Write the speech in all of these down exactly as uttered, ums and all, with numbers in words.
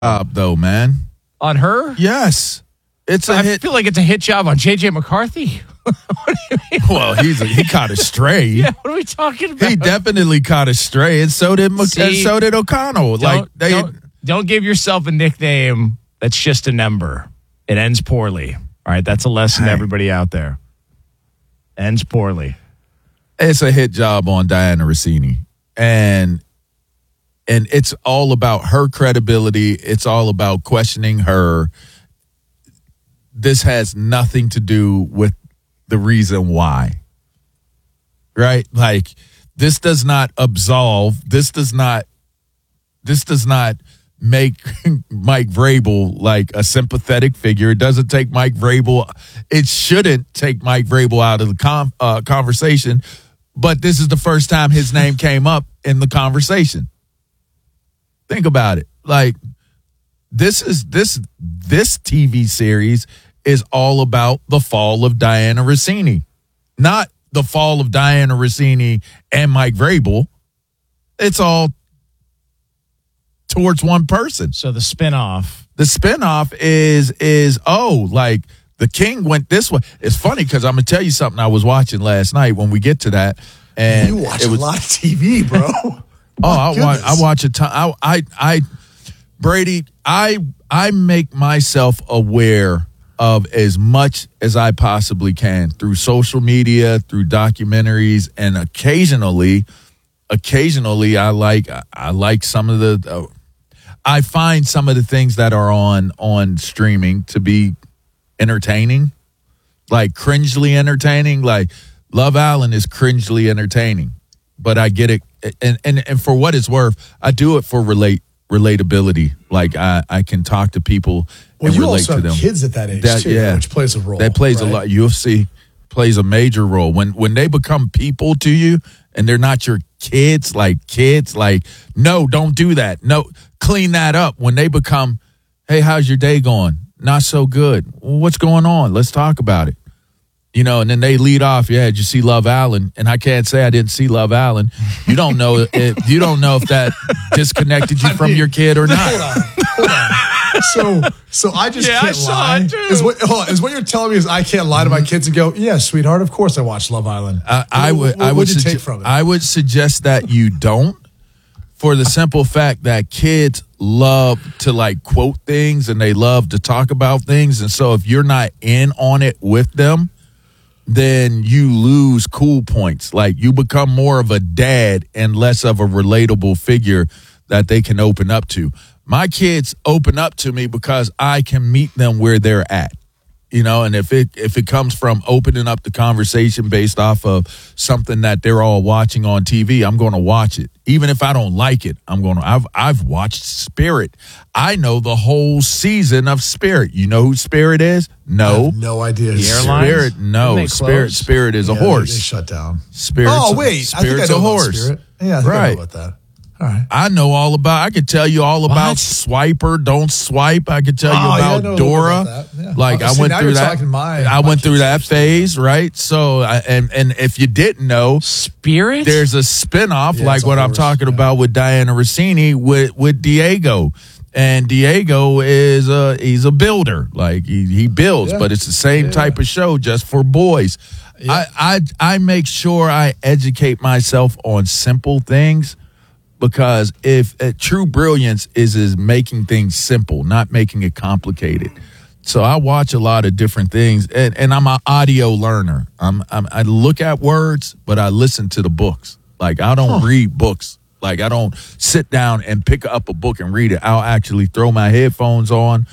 job, though, man. On her? Yes. It's a I hit. feel like it's a hit job on J J McCarthy. What do you mean? Well, he's a, he caught a stray. Yeah, what are we talking about? He definitely caught a stray, and so did Mc- See, and so did O'Connell. Don't, Like they don't, don't give yourself a nickname that's just a number. It ends poorly. All right, that's a lesson to Hey. everybody out there. Ends poorly. It's a hit job on Diana Rossini, and and it's all about her credibility. It's all about questioning her. This has nothing to do with the reason why, right? Like this does not absolve. This does not. This does not make Mike Vrabel like a sympathetic figure. It doesn't take Mike Vrabel. It shouldn't take Mike Vrabel out of the com, uh, conversation. But this is the first time his name came up in the conversation. Think about it. Like this is this this T V series is all about the fall of Diana Rossini, not the fall of Diana Rossini and Mike Vrabel. It's all towards one person. So the spinoff. The spinoff is is oh, like the king went this way. It's funny because I'm gonna tell you something I was watching last night when we get to that. And you watch it was, a lot of T V, bro. oh, I watch I watch a ton. I, I I Brady, I I make myself aware of as much as I possibly can through social media, through documentaries, and occasionally, occasionally I like I like some of the. Uh, I find some of the things that are on on streaming to be entertaining, like cringely entertaining. Like Love Island is cringely entertaining, but I get it, and and and for what it's worth, I do it for relate relatability. Like I I can talk to people Well, and you relate also to have them. kids at that age That- too, yeah. which plays a role. That plays right? a lot. U F C plays a major role when when they become people to you, and they're not your kids. Like kids, like no, don't do that. No, clean that up. When they become, hey, how's your day going? Not so good. Well, what's going on? Let's talk about it. You know, and then they lead off. Yeah, did you see Love Island? And I can't say I didn't see Love Island. You don't know if you don't know if that disconnected you I from mean, your kid or not. Hold on, hold on. So, so I just Yeah, I can't saw lie. it, too. Is what, hold on, is what you're telling me is I can't lie to my kids and go, yeah, sweetheart, of course I watched Love Island. I, I would. What, I would. what'd you sugge- take from it? I would suggest that you don't, for the simple fact that kids love to like quote things and they love to talk about things, and so if you're not in on it with them, then you lose cool points. Like you become more of a dad and less of a relatable figure that they can open up to. My kids open up to me because I can meet them where they're at. You know, and if it if it comes from opening up the conversation based off of something that they're all watching on T V, I'm going to watch it. Even if I don't like it, I'm going to. I've I've watched Spirit. I know the whole season of Spirit. You know who Spirit is? I No. have no idea. The airlines? Spirit. Didn't No. they Spirit. close? Spirit is a Yeah, they- horse. They shut down. Spirit's Oh a- wait, I think I Spirit's know a about horse. Spirit. Yeah, I think I Right. know about that. All right. I know all about. I could tell you all about What? Swiper, don't swipe. I could tell Oh, you yeah, I about know a little Dora. about that. Yeah. Like Oh, I see, went now through you're that. talking my- I my went through kids' that stuff. phase, right? So, I, and and if you didn't know, Spirit? there's a spinoff Yeah, like it's a what I'm horse, talking yeah. about with Diana Rossini with with Diego. And Diego is a he's a builder, like he, he builds, Yeah. but it's the same Yeah. type of show just for boys. I, I I make sure I educate myself on simple things, because if uh, true brilliance is is making things simple, not making it complicated. So I watch a lot of different things, and, and I'm an audio learner. I'm, I'm I look at words, but I listen to the books. Like I don't read books. Like I don't sit down and pick up a book and read it. I'll actually throw my headphones on,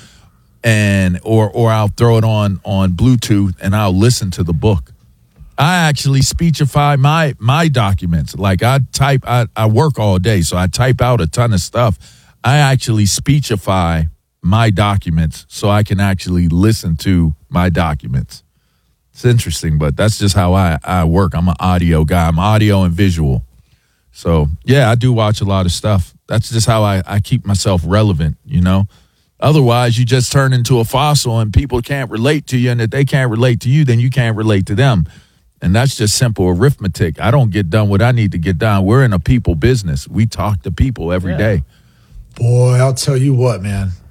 and or or I'll throw it on on Bluetooth and I'll listen to the book. I actually speechify my my documents. Like I type, I, I work all day, so I type out a ton of stuff. I actually speechify my documents so I can actually listen to my documents. It's interesting, but that's just how I, I work. I'm an audio guy. I'm audio and visual. So, yeah, I do watch a lot of stuff. That's just how I, I keep myself relevant, you know? Otherwise, you just turn into a fossil and people can't relate to you. And if they can't relate to you, then you can't relate to them. And that's just simple arithmetic. I don't get done what I need to get done. We're in a people business. We talk to people every Yeah. day. Boy, I'll tell you what, man.